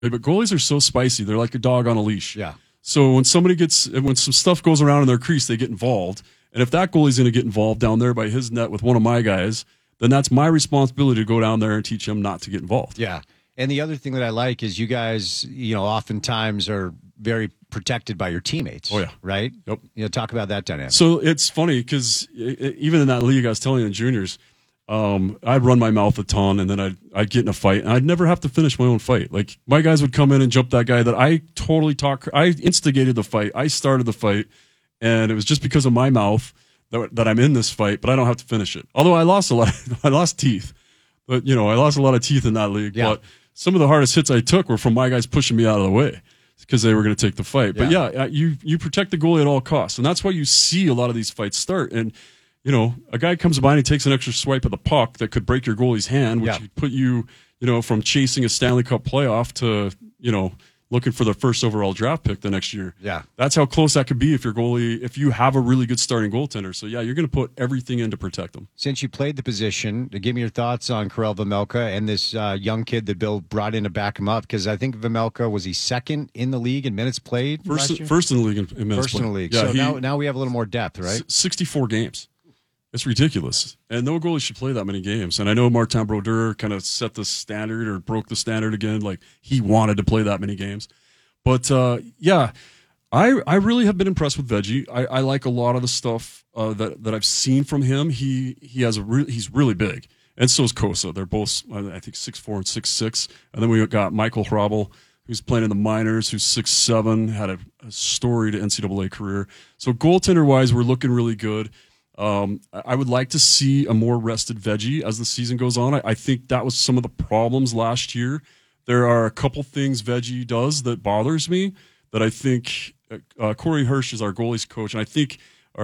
But goalies are so spicy. They're like a dog on a leash. Yeah. So when some stuff goes around in their crease, they get involved. And if that goalie's going to get involved down there by his net with one of my guys, then that's my responsibility to go down there and teach him not to get involved. Yeah. And the other thing that I like is you guys, oftentimes are very protected by your teammates. Oh, yeah. Right? Yep. Talk about that dynamic. So it's funny because even in that league I was telling you in juniors, I'd run my mouth a ton, and then I'd get in a fight, and I'd never have to finish my own fight. Like, my guys would come in and jump that guy that I instigated the fight. I started the fight, and it was just because of my mouth that I'm in this fight, but I don't have to finish it. Although I lost I lost teeth. But, I lost a lot of teeth in that league. Yeah. But some of the hardest hits I took were from my guys pushing me out of the way because they were going to take the fight. But, you protect the goalie at all costs, and that's why you see a lot of these fights start. And a guy comes by and he takes an extra swipe of the puck that could break your goalie's hand, which would put you, from chasing a Stanley Cup playoff to, looking for the first overall draft pick the next year. Yeah. That's how close that could be if you have a really good starting goaltender. So, you're going to put everything in to protect them. Since you played the position, give me your thoughts on Karel Vejmelka and this young kid that Bill brought in to back him up, because I think Vejmelka, was he second in the league in minutes played last year? First in the league in minutes First in the league. Yeah, so now we have a little more depth, right? 64 games. It's ridiculous. And no goalie should play that many games. And I know Martin Brodeur kind of set the standard or broke the standard again. Like, he wanted to play that many games. But, I really have been impressed with Veggie. I like a lot of the stuff that I've seen from him. He's really big. And so is Kosa. They're both, I think, 6'4" and 6'6". And then we got Michael Hrabal, who's playing in the minors, who's 6'7", had a storied NCAA career. So goaltender-wise, we're looking really good. I would like to see a more rested Veggie as the season goes on. I think that was some of the problems last year. There are a couple things Veggie does that bothers me that I think Corey Hirsch is our goalies coach, and I think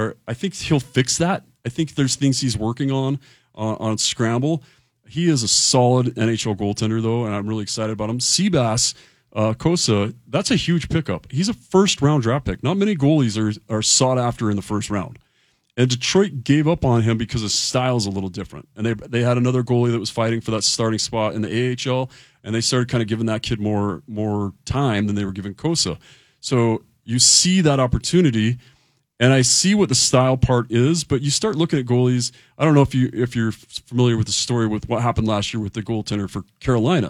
he'll fix that. I think there's things he's working on scramble. He is a solid NHL goaltender, though, and I'm really excited about him. Seabass Kosa, that's a huge pickup. He's a first-round draft pick. Not many goalies are sought after in the first round. And Detroit gave up on him because his style is a little different. And they had another goalie that was fighting for that starting spot in the AHL, and they started kind of giving that kid more time than they were giving Kosa. So you see that opportunity, and I see what the style part is, but you start looking at goalies. I don't know if you're familiar with the story with what happened last year with the goaltender for Carolina.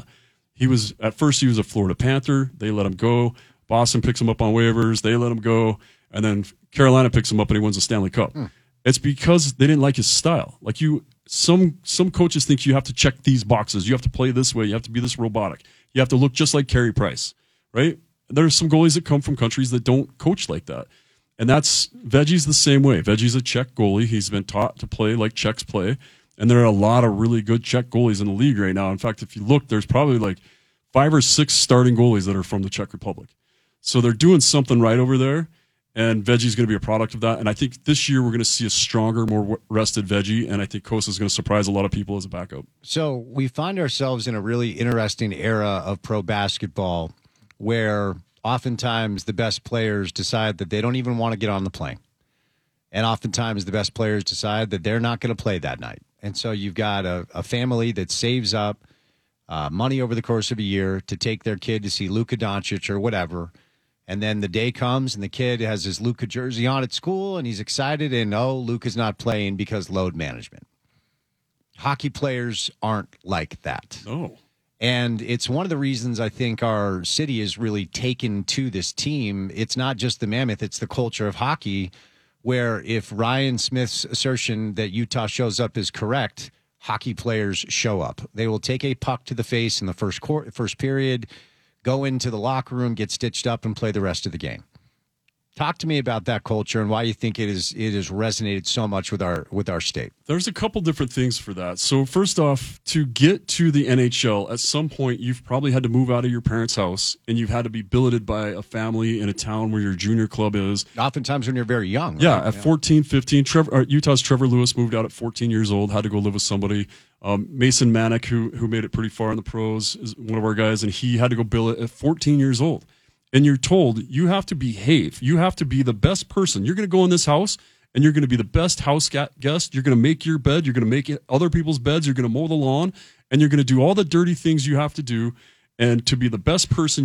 At first he was a Florida Panther. They let him go. Boston picks him up on waivers. They let him go. And then Carolina picks him up and he wins the Stanley Cup. It's because they didn't like his style. Like some coaches think you have to check these boxes. You have to play this way. You have to be this robotic. You have to look just like Carey Price, right? There's some goalies that come from countries that don't coach like that. And Veggie's the same way. Veggie's a Czech goalie. He's been taught to play like Czechs play. And there are a lot of really good Czech goalies in the league right now. In fact, if you look, there's probably like 5 or 6 starting goalies that are from the Czech Republic. So they're doing something right over there. And Veggie's going to be a product of that. And I think this year we're going to see a stronger, more rested Veggie. And I think Kosa is going to surprise a lot of people as a backup. So we find ourselves in a really interesting era of pro basketball where oftentimes the best players decide that they don't even want to get on the plane. And oftentimes the best players decide that they're not going to play that night. And so you've got a family that saves up money over the course of a year to take their kid to see Luka Doncic or whatever. And then the day comes and the kid has his Luka jersey on at school and he's excited and, Luka's not playing because load management. Hockey players aren't like that. No. And it's one of the reasons I think our city is really taken to this team. It's not just the Mammoth, it's the culture of hockey, where if Ryan Smith's assertion that Utah shows up is correct, hockey players show up. They will take a puck to the face in the first period, go into the locker room, get stitched up, and play the rest of the game. Talk to me about that culture and why you think it has resonated so much with our state. There's a couple different things for that. So first off, to get to the NHL, at some point you've probably had to move out of your parents' house and you've had to be billeted by a family in a town where your junior club is. Oftentimes when you're very young. Right? Yeah, at 14, 15. Utah's Trevor Lewis moved out at 14 years old, had to go live with somebody. Mason Manick, who made it pretty far in the pros, is one of our guys, and he had to go billet at 14 years old. And you're told you have to behave. You have to be the best person. You're going to go in this house, and you're going to be the best house guest. You're going to make your bed. You're going to make other people's beds. You're going to mow the lawn, and you're going to do all the dirty things you have to do. And to be the best person